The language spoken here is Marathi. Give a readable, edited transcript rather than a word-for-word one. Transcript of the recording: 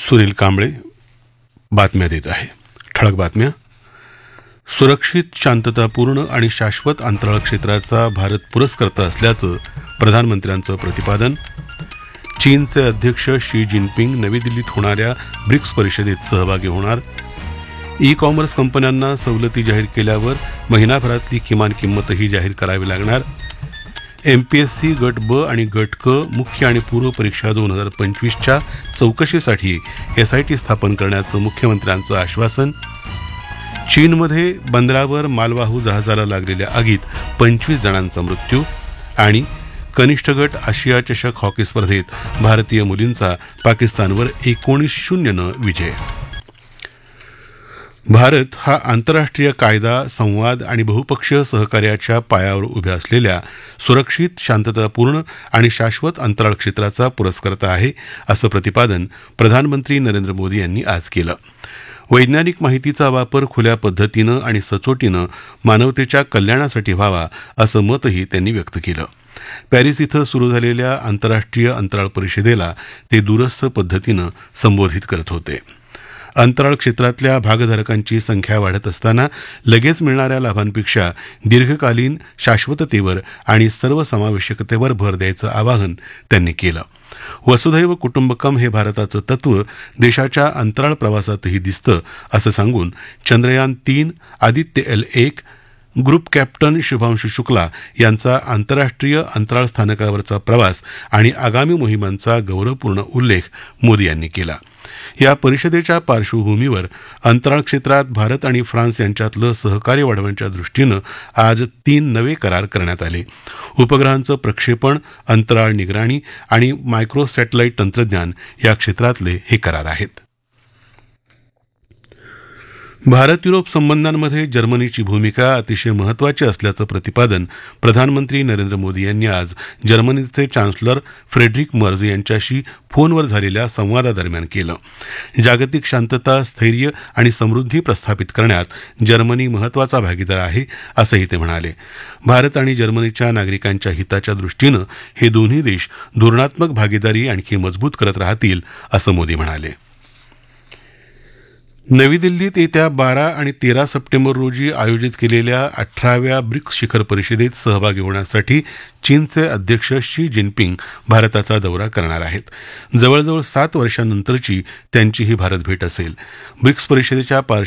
सुनील कांबळे बातम्या देत आहे. ठळक बातम्या. सुरक्षित, शांततापूर्ण आणि शाश्वत अंतराळ क्षेत्राचा भारत पुरस्कर्ता असल्याचं प्रधानमंत्र्यांचं प्रतिपादन. चीनचे अध्यक्ष शी जिनपिंग नवी दिल्लीत होणाऱ्या ब्रिक्स परिषदेत सहभागी होणार. ई कॉमर्स कंपन्यांना सवलती जाहीर केल्यावर महिनाभरातली किमान किंमतही जाहीर करावी लागणार. एमपीएससी गट ब आणि गट क मुख्य आणि पूर्व परीक्षा 2025च्या चौकशीसाठी एसआयटी स्थापन करण्याचं मुख्यमंत्र्यांचं आश्वासन. चीनमध्ये बंदरावर मालवाहू जहाजाला लागलेल्या आगीत 25 जणांचा मृत्यू. आणि कनिष्ठ गट आशिया चषक हॉकी स्पर्धेत भारतीय मुलींचा पाकिस्तानवर 19-0 विजय. भारत हा आंतरराष्ट्रीय कायदा, संवाद आणि बहुपक्षीय सहकार्याच्या पायावर उभ्या असलेल्या सुरक्षित, शांततापूर्ण आणि शाश्वत अंतराळ क्षेत्राचा पुरस्कर्ता आहे, असं प्रतिपादन प्रधानमंत्री नरेंद्र मोदी यांनी आज केलं. वैज्ञानिक माहितीचा वापर खुल्या पद्धतीनं आणि सचोटीनं मानवतेच्या कल्याणासाठी व्हावा, असं मतही त्यांनी व्यक्त केलं. पॅरिस इथं सुरू झालेल्या आंतरराष्ट्रीय अंतराळ परिषदेला ते दूरस्थ पद्धतीनं संबोधित करत होते. अंतराळ क्षेत्रातल्या भागधारकांची संख्या वाढत असताना लगेच मिळणाऱ्या लाभांपेक्षा दीर्घकालीन शाश्वततेवर आणि सर्वसमावेशकतेवर भर द्यायचं आवाहन त्यांनी केलं. वसुधैव कुटुंबकम हे भारताचं तत्व देशाच्या अंतराळ प्रवासातही दिसतं, असं सांगून Chandrayaan-3, Aditya L1, group captain Shubhanshu Shukla यांचा आंतरराष्ट्रीय अंतराळ स्थानकावरचा प्रवास आणि आगामी मोहिमांचा गौरवपूर्ण उल्लेख मोदी यांनी केला. या परिषदेच्या पार्श्वभूमीवर अंतराळ क्षेत्रात भारत आणि फ्रान्स यांच्यातलं सहकार्य वाढवण्याच्या दृष्टीनं आज 3 नवे करार करण्यात आले. उपग्रहांचं प्रक्षेपण, अंतराळ निगराणी आणि मायक्रो सॅटेलाईट तंत्रज्ञान या क्षेत्रातले हे करार आहेत. भारत युरोप संबंधांमध्ये जर्मनीची भूमिका अतिशय महत्त्वाची असल्याचं प्रतिपादन प्रधानमंत्री नरेंद्र मोदी यांनी आज जर्मनीचे चान्सलर फ्रेडरिक मर्झ यांच्याशी फोनवर झालेल्या संवादादरम्यान केलं. जागतिक शांतता, स्थैर्य आणि समृद्धी प्रस्थापित करण्यात जर्मनी महत्त्वाचा भागीदार आहे, असंही ते म्हणाले. भारत आणि जर्मनीच्या नागरिकांच्या हिताच्या दृष्टीनं हे दोन्ही देश धोरणात्मक भागीदारी आणखी मजबूत करत राहतील, असं मोदी म्हणाले. नवी दिल्लीत येत्या 12 आणि 13 सप्टेंबर रोजी आयोजित केलेल्या 18व्या ब्रिक्स शिखर परिषदेत सहभागी होण्यासाठी चीनचे अध्यक्ष शी जिनपिंग भारताचा दौरा करणार आहेत. जवळजवळ 7 वर्षांनंतरची त्यांची ही भारत भेट असेल. ब्रिक्स परिषदेच्या